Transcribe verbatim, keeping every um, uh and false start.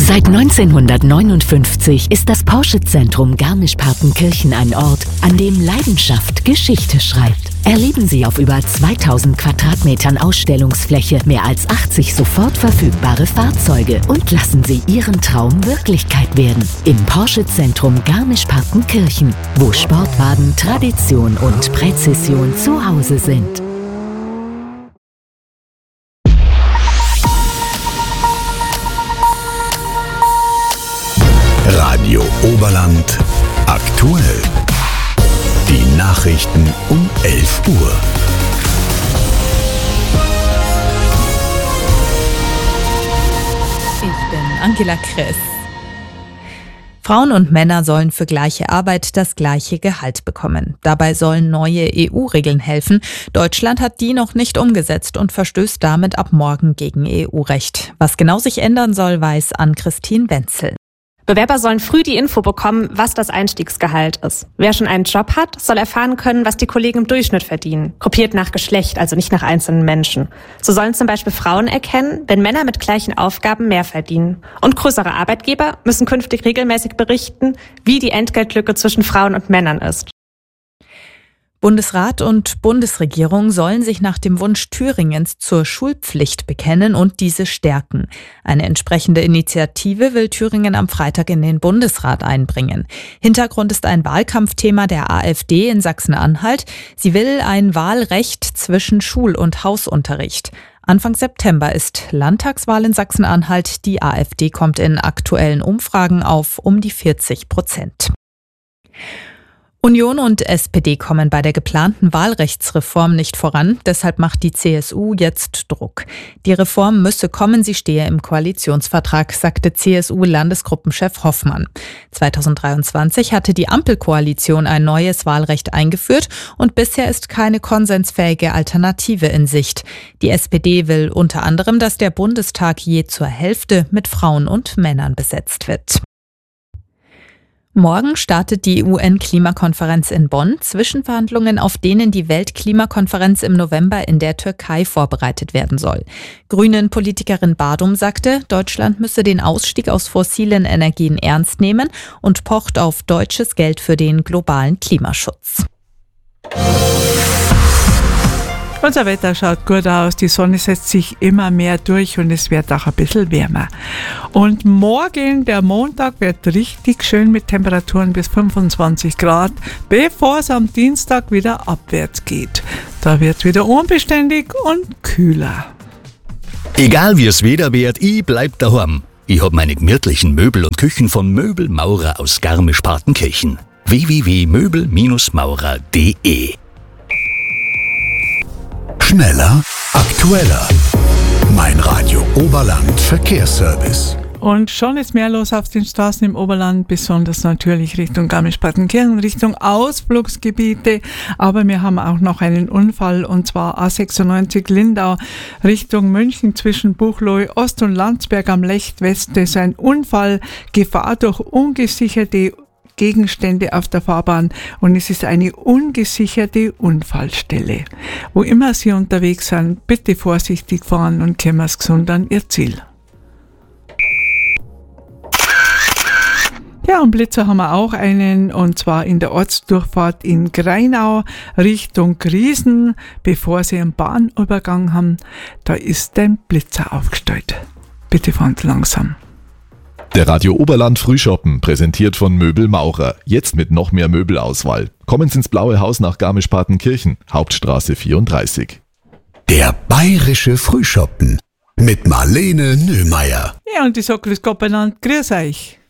Seit neunzehnhundertneunundfünfzig ist das Porsche-Zentrum Garmisch-Partenkirchen ein Ort, an dem Leidenschaft Geschichte schreibt. Erleben Sie auf über zweitausend Quadratmetern Ausstellungsfläche mehr als achtzig sofort verfügbare Fahrzeuge und lassen Sie Ihren Traum Wirklichkeit werden. Im Porsche-Zentrum Garmisch-Partenkirchen, wo Sportwagen, Tradition und Präzision zu Hause sind. Radio Oberland aktuell. Die Nachrichten um elf Uhr. Ich bin Angela Kress. Frauen und Männer sollen für gleiche Arbeit das gleiche Gehalt bekommen. Dabei sollen neue E U-Regeln helfen. Deutschland hat die noch nicht umgesetzt und verstößt damit ab morgen gegen E U-Recht. Was genau sich ändern soll, weiß Ann-Christine Wenzel. Bewerber sollen früh die Info bekommen, was das Einstiegsgehalt ist. Wer schon einen Job hat, soll erfahren können, was die Kollegen im Durchschnitt verdienen. Gruppiert nach Geschlecht, also nicht nach einzelnen Menschen. So sollen zum Beispiel Frauen erkennen, wenn Männer mit gleichen Aufgaben mehr verdienen. Und größere Arbeitgeber müssen künftig regelmäßig berichten, wie die Entgeltlücke zwischen Frauen und Männern ist. Bundesrat und Bundesregierung sollen sich nach dem Wunsch Thüringens zur Schulpflicht bekennen und diese stärken. Eine entsprechende Initiative will Thüringen am Freitag in den Bundesrat einbringen. Hintergrund ist ein Wahlkampfthema der AfD in Sachsen-Anhalt. Sie will ein Wahlrecht zwischen Schul- und Hausunterricht. Anfang September ist Landtagswahl in Sachsen-Anhalt. Die AfD kommt in aktuellen Umfragen auf um die vierzig Prozent. Union und S P D kommen bei der geplanten Wahlrechtsreform nicht voran. Deshalb macht die C S U jetzt Druck. Die Reform müsse kommen, sie stehe im Koalitionsvertrag, sagte C S U-Landesgruppenchef Hoffmann. zweitausenddreiundzwanzig hatte die Ampelkoalition ein neues Wahlrecht eingeführt und bisher ist keine konsensfähige Alternative in Sicht. Die S P D will unter anderem, dass der Bundestag je zur Hälfte mit Frauen und Männern besetzt wird. Morgen startet die U N-Klimakonferenz in Bonn. Zwischenverhandlungen, auf denen die Weltklimakonferenz im November in der Türkei vorbereitet werden soll. Grünen-Politikerin Badum sagte, Deutschland müsse den Ausstieg aus fossilen Energien ernst nehmen und pocht auf deutsches Geld für den globalen Klimaschutz. Unser Wetter schaut gut aus, die Sonne setzt sich immer mehr durch und es wird auch ein bisschen wärmer. Und morgen, der Montag, wird richtig schön mit Temperaturen bis fünfundzwanzig Grad, bevor es am Dienstag wieder abwärts geht. Da wird es wieder unbeständig und kühler. Egal wie es Wetter wird, ich bleib daheim. Ich hab meine gemütlichen Möbel und Küchen von Möbel Maurer aus Garmisch-Partenkirchen. w w w punkt möbel maurer punkt d e Schneller, aktueller. Mein Radio Oberland Verkehrsservice. Und schon ist mehr los auf den Straßen im Oberland, besonders natürlich Richtung Garmisch-Partenkirchen, Richtung Ausflugsgebiete. Aber wir haben auch noch einen Unfall, und zwar A sechsundneunzig Lindau Richtung München zwischen Buchloe Ost und Landsberg am Lech West. Das ist ein Unfall, Gefahr durch ungesicherte Gegenstände auf der Fahrbahn und es ist eine ungesicherte Unfallstelle. Wo immer Sie unterwegs sind, bitte vorsichtig fahren und kommen Sie gesund an Ihr Ziel. Ja, und Blitzer haben wir auch einen, und zwar in der Ortsdurchfahrt in Greinau Richtung Griesen, bevor Sie einen Bahnübergang haben. Da ist ein Blitzer aufgestellt. Bitte fahren Sie langsam. Der Radio Oberland Frühschoppen, präsentiert von Möbel Maurer. Jetzt mit noch mehr Möbelauswahl. Kommen Sie ins Blaue Haus nach Garmisch-Partenkirchen, Hauptstraße vierunddreißig. Der bayerische Frühschoppen mit Marlene Nöhmeier. Ja, und ich sage grüß Gott benannt, grüß euch.